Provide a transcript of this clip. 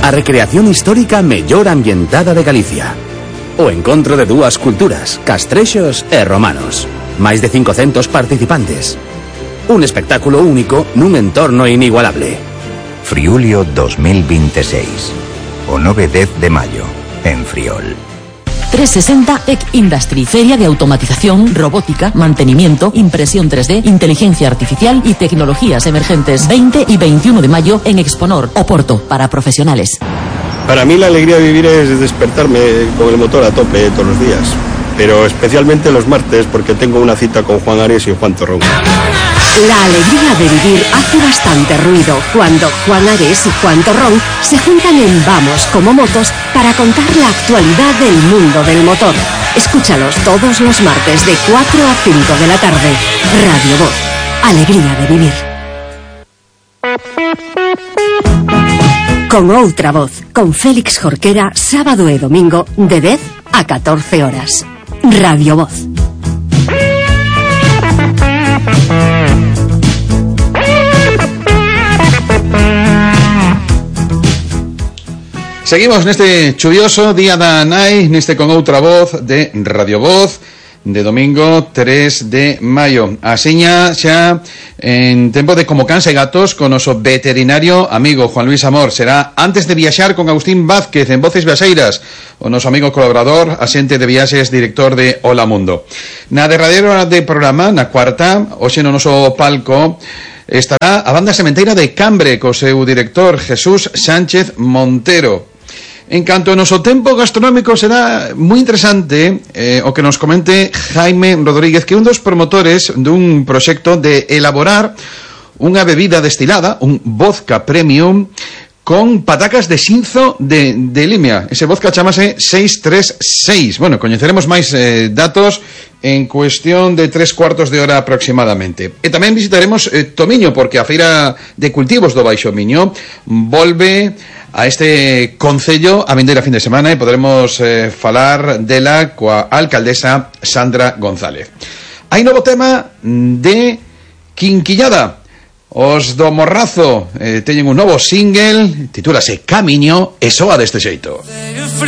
a recreación histórica mellor ambientada de Galicia. O encontro de dúas culturas, castrexos e romanos. Máis de 500 participantes. Un espectáculo único nun entorno inigualable. Friulio 2026. O 9-10 de maio, en Friol. 360 EC Industry, feria de automatización, robótica, mantenimiento, impresión 3D, inteligencia artificial y tecnologías emergentes. 20 y 21 de mayo en Exponor, Oporto, para profesionales. Para mí la alegría de vivir es despertarme con el motor a tope todos los días, pero especialmente los martes porque tengo una cita con Juan Ares y Juan Torrón. La alegría de vivir hace bastante ruido cuando Juan Ares y Juan Torrón se juntan en Vamos como Motos para contar la actualidad del mundo del motor. Escúchalos todos los martes de 4 a 5 de la tarde. Radio Voz. Alegría de vivir. Con outra voz, con Félix Jorquera, sábado e domingo de 10 a 14 horas. Radio Voz. Seguimos neste chuvioso día da nai, neste con outra voz de Radio Voz, de domingo 3 de maio. Asiña xa en tempo de Como Cans e Gatos con noso veterinario amigo Juan Luis Amor. Será antes de viaxar con Agustín Vázquez en Voces Viaxeiras, o noso amigo colaborador, asente de viaxes, director de Hola Mundo. Na derradeira hora de programa, na cuarta, hoxe no noso palco estará a banda sementeira de Cambre co seu director Jesús Sánchez Montero. En canto ao noso tempo gastronómico, será moi interesante o que nos comente Jaime Rodríguez, que é un dos promotores dun proxecto de elaborar unha bebida destilada, un vodka premium con patacas de xinzo de Limia. Ese vodka chamase 636. Bueno, coñeceremos máis datos en cuestión de 3/4 de hora aproximadamente. E tamén visitaremos Tomiño, porque a Feira de Cultivos do Baixo Miño volve a este concello a vindeira fin de semana e poderemos falar dela coa alcaldesa Sandra González. Hai novo tema de Quinquillada. Os do Morrazo teñen un novo single, titúlase Camiño e soa deste xeito.